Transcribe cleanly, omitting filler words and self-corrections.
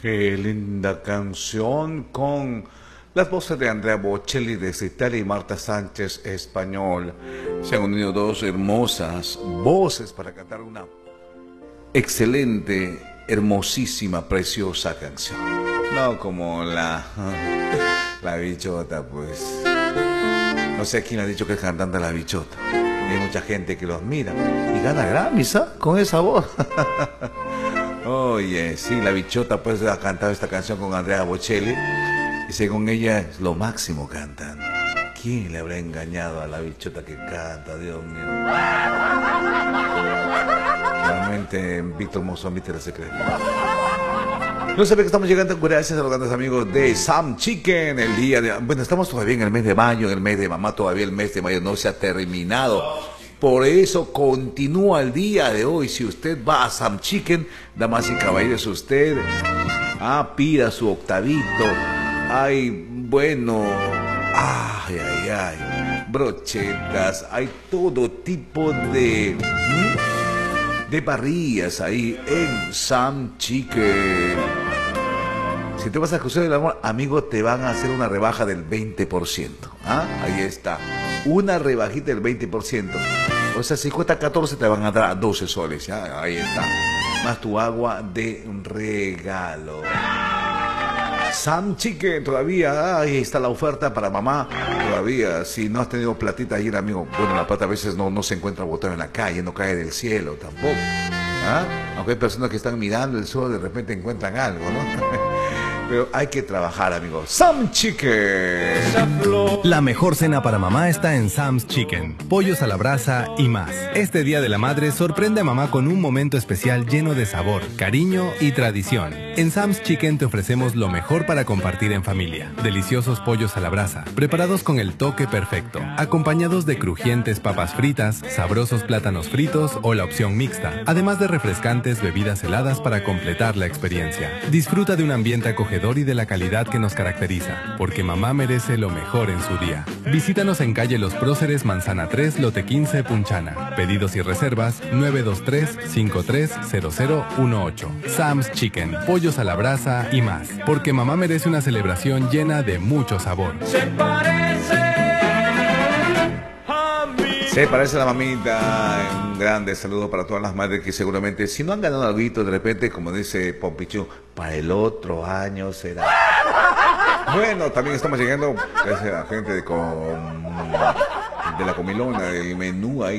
Qué linda canción con las voces de Andrea Bocelli desde Italia y Marta Sánchez español. Se han unido dos hermosas voces para cantar una excelente, hermosísima, preciosa canción. No como la bichota, pues. No sé quién ha dicho que es cantante la bichota. Hay mucha gente que lo admira y gana Grammys, ¿ah? Con esa voz. Oye, sí, la bichota pues ha cantado esta canción con Andrea Bocelli y según ella es lo máximo cantando. ¿Quién le habrá engañado a la bichota que canta? Dios mío. Realmente Víctor Monzón viste el secreto. No sabe que estamos llegando gracias a los grandes amigos de Sam Chicken. El día de... Bueno, estamos todavía en el mes de mayo, en el mes de mamá, todavía el mes de mayo no se ha terminado. Por eso continúa el día de hoy. Si usted va a Sam Chicken, damas y caballeros, usted pida su octavito. Ay, bueno, ay, brochetas, hay todo tipo de parrillas ahí en Sam Chicken. Si te vas a cruzar el amor, amigo, te van a hacer una rebaja del 20%. Ahí está. Una rebajita del 20%. O sea, si cuesta 14 te van a dar a 12 soles. ¿Ya? Ahí está. Más tu agua de regalo. Sam Chicken, todavía, ahí está la oferta para mamá. Todavía, si no has tenido platita ayer, amigo, bueno, la plata a veces no se encuentra botada en la calle, no cae del cielo tampoco. Aunque hay personas que están mirando el sol, de repente encuentran algo, ¿no? Pero hay que trabajar, amigos. Sam Chicken. La mejor cena para mamá está en Sam's Chicken. Pollos a la brasa y más. Este Día de la Madre sorprende a mamá con un momento especial lleno de sabor, cariño y tradición. En Sam's Chicken te ofrecemos lo mejor para compartir en familia. Deliciosos pollos a la brasa, preparados con el toque perfecto, acompañados de crujientes papas fritas, sabrosos plátanos fritos o la opción mixta, además de refrescantes bebidas heladas para completar la experiencia. Disfruta de un ambiente acogedor y de la calidad que nos caracteriza, porque mamá merece lo mejor en su día. Visítanos en calle Los Próceres, Manzana 3, Lote 15, Punchana. Pedidos y reservas 923-530018. Sam's Chicken, pollos a la brasa y más, porque mamá merece una celebración llena de mucho sabor. Se parece a la mamita. Un grande saludo para todas las madres que seguramente, si no han ganado algo, de repente, como dice Pompichu, para el otro año será. Bueno, también estamos llegando gracias a la gente de la comilona, del menú ahí.